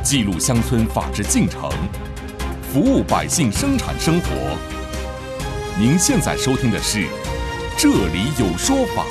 记录乡村法治进程，服务百姓生产生活。您现在收听的是《这里有说法》。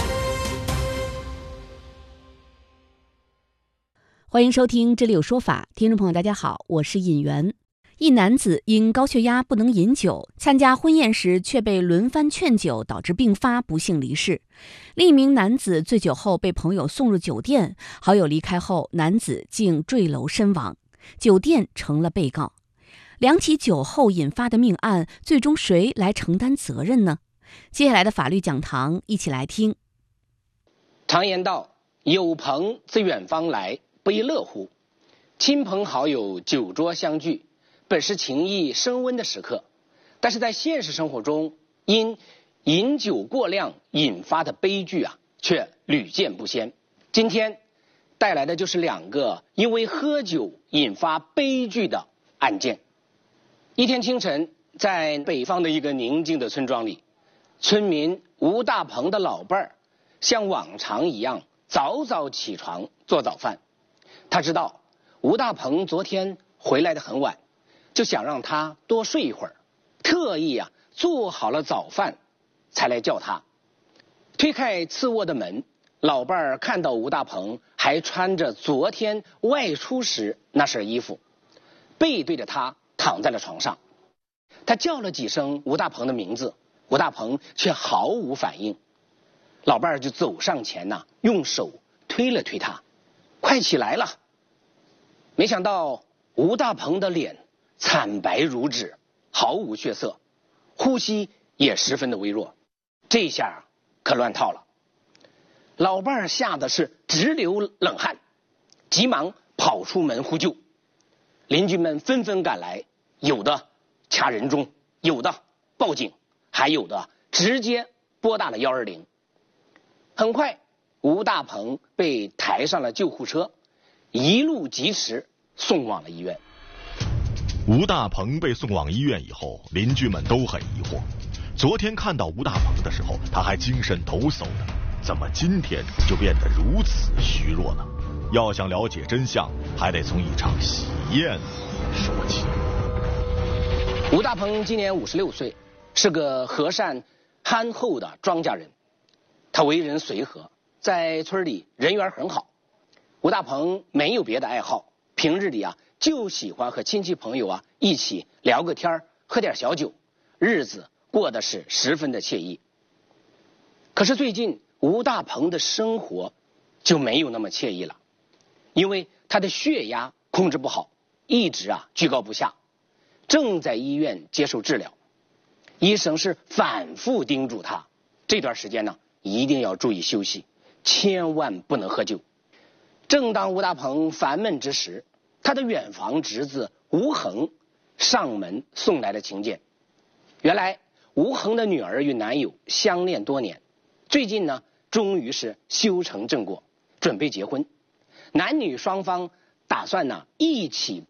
欢迎收听《这里有说法》，听众朋友大家好，我是尹媛。一男子因高血压不能饮酒，参加婚宴时却被轮番劝酒，导致病发，不幸离世。另一名男子醉酒后被朋友送入酒店，好友离开后，男子竟坠楼身亡，酒店成了被告。两起酒后引发的命案，最终谁来承担责任呢？接下来的法律讲堂，一起来听。 常言道，有朋自远方来，不亦乐乎。亲朋好友酒桌相聚，本是情谊升温的时刻，但是在现实生活中，因饮酒过量引发的悲剧却屡见不鲜。今天带来的就是两个因为喝酒引发悲剧的案件。一天清晨，在北方的一个宁静的村庄里，村民吴大鹏的老伴儿像往常一样早早起床做早饭。他知道吴大鹏昨天回来的很晚，就想让他多睡一会儿，特意做好了早饭才来叫他。推开次卧的门，老伴儿看到吴大鹏还穿着昨天外出时那身衣服，背对着他躺在了床上。他叫了几声吴大鹏的名字，吴大鹏却毫无反应。老伴儿就走上前用手推了推他，快起来了。没想到吴大鹏的脸惨白如纸，毫无血色，呼吸也十分的微弱。这下可乱套了。老伴儿吓得是直流冷汗，急忙跑出门呼救。邻居们纷纷赶来，有的掐人中，有的报警，还有的直接拨打了120。很快，吴大鹏被抬上了救护车，一路疾驰送往了医院。 吴大鹏被送往医院以后，邻居们都很疑惑。昨天看到吴大鹏的时候，他还精神抖擞的，怎么今天就变得如此虚弱呢？要想了解真相，还得从一场喜宴说起。 吴大鹏今年56岁，是个和善憨厚的庄稼人。他为人随和，在村里人缘很好。吴大鹏没有别的爱好，平日里就喜欢和亲戚朋友一起聊个天，喝点小酒，日子过得是十分的惬意。可是最近吴大鹏的生活就没有那么惬意了，因为他的血压控制不好，一直居高不下，正在医院接受治疗。医生是反复叮嘱他，这段时间一定要注意休息，千万不能喝酒。正当吴大鹏烦闷之时，他的远房侄子吴恒上门送来了请柬。原来吴恒的女儿与男友相恋多年，最近终于是修成正果，准备结婚。男女双方打算一起办